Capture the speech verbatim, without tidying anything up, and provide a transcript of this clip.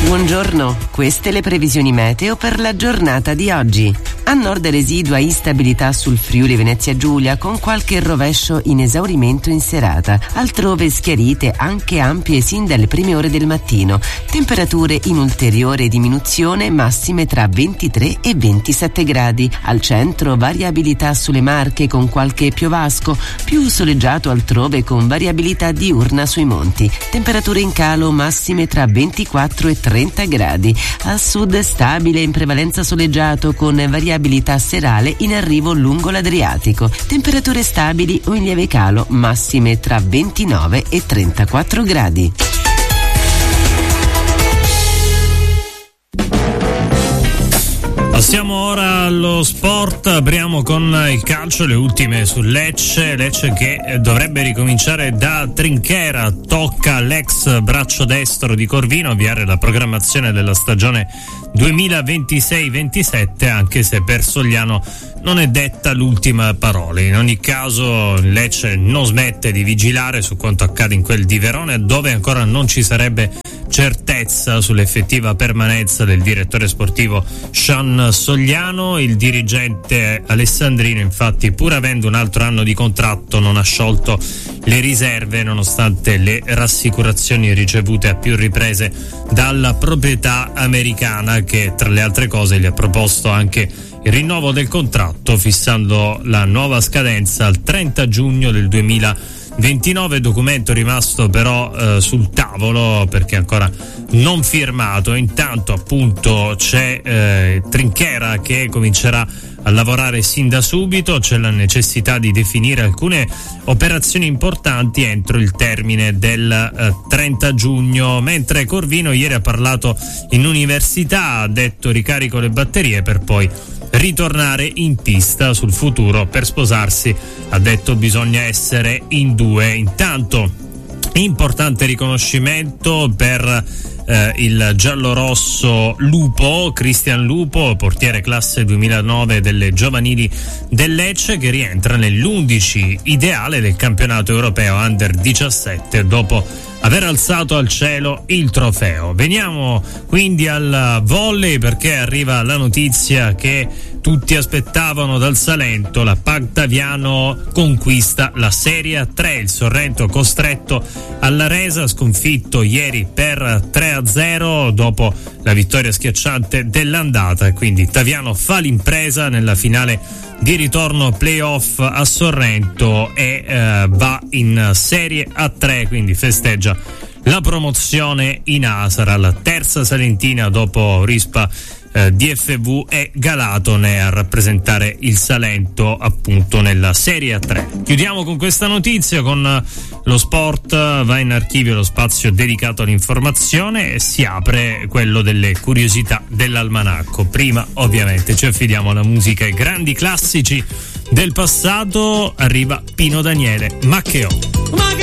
Buongiorno, queste le previsioni meteo per la giornata di oggi. A nord residua instabilità sul Friuli Venezia Giulia con qualche rovescio in esaurimento in serata, altrove schiarite anche ampie sin dalle prime ore del mattino, temperature in ulteriore diminuzione, massime tra ventitré e ventisette gradi. Al centro variabilità sulle Marche con qualche piovasco, più soleggiato altrove con variabilità diurna sui monti, temperature in calo massime tra ventiquattro e trenta gradi. Al sud stabile in prevalenza soleggiato con variabilità serale in arrivo lungo l'Adriatico, temperature stabili o in lieve calo, massime tra ventinove e trentaquattro gradi. Passiamo ora allo sport, apriamo con il calcio, le ultime sul Lecce, Lecce che dovrebbe ricominciare da Trinchera, tocca all'ex braccio destro di Corvino avviare la programmazione della stagione duemilaventisei ventisette, anche se per Sogliano non è detta l'ultima parola. In ogni caso Lecce non smette di vigilare su quanto accade in quel di Verona, dove ancora non ci sarebbe certezza sull'effettiva permanenza del direttore sportivo Sean Sogliano. Il dirigente alessandrino, infatti, pur avendo un altro anno di contratto, non ha sciolto le riserve nonostante le rassicurazioni ricevute a più riprese dalla proprietà americana, che tra le altre cose gli ha proposto anche il rinnovo del contratto, fissando la nuova scadenza al trenta giugno del duemilaventinove, documento rimasto però eh, sul tavolo perché ancora non firmato. Intanto appunto c'è eh, Trinchera che comincerà a lavorare sin da subito, c'è la necessità di definire alcune operazioni importanti entro il termine del eh, trenta giugno, mentre Corvino ieri ha parlato in università, ha detto ricarico le batterie per poi ritornare in pista sul futuro. Per sposarsi, ha detto, bisogna essere in due. Intanto importante riconoscimento per eh, il giallorosso Lupo, Cristian Lupo, portiere classe duemilanove delle giovanili del Lecce, che rientra nell'undici ideale del campionato europeo under diciassette dopo aver alzato al cielo il trofeo. Veniamo quindi al volley, perché arriva la notizia che tutti aspettavano dal Salento: la Pactaviano conquista la Serie tre. Il Sorrento costretto alla resa, sconfitto ieri per tre a zero dopo la vittoria schiacciante dell'andata, e quindi Taviano fa l'impresa nella finale di ritorno playoff a Sorrento e eh, va in Serie A tre, quindi festeggia la promozione in A. Sarà la terza salentina dopo Rispa, eh, D F V e Galatone a rappresentare il Salento appunto nella Serie A tre. Chiudiamo con questa notizia, con lo sport. Va in archivio lo spazio dedicato all'informazione e si apre quello delle curiosità dell'almanacco. Prima ovviamente ci affidiamo alla musica e grandi classici del passato. Arriva Pino Daniele, Ma che ho.